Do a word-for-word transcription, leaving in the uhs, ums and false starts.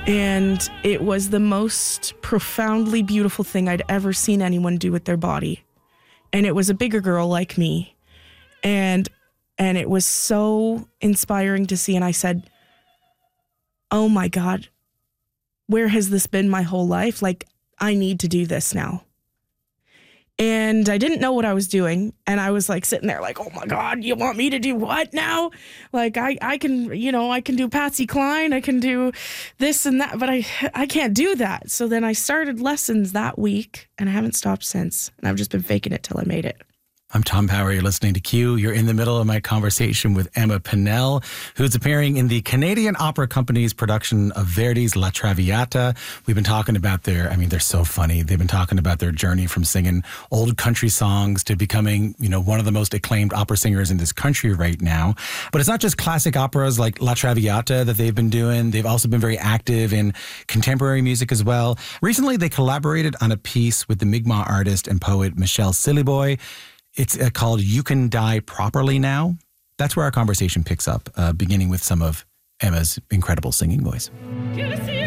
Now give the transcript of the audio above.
And it was the most profoundly beautiful thing I'd ever seen anyone do with their body. And it was a bigger girl like me. And and it was so inspiring to see. And I said, oh my God, where has this been my whole life? Like, I need to do this now. And I didn't know what I was doing. And I was like sitting there like, oh my God, you want me to do what now? Like I, I can, you know, I can do Patsy Cline. I can do this and that, but I, I can't do that. So then I started lessons that week and I haven't stopped since. And I've just been faking it till I made it. I'm Tom Power. You're listening to Q. You're in the middle of my conversation with Emma Pennell, who's appearing in the Canadian Opera Company's production of Verdi's La Traviata. We've been talking about their, I mean, they're so funny. They've been talking about their journey from singing old country songs to becoming, you know, one of the most acclaimed opera singers in this country right now. But it's not just classic operas like La Traviata that they've been doing. They've also been very active in contemporary music as well. Recently, they collaborated on a piece with the Mi'kmaq artist and poet Michelle Silliboy. It's uh, called You Can Die Properly Now. That's where our conversation picks up, uh, beginning with some of Emma's incredible singing voice.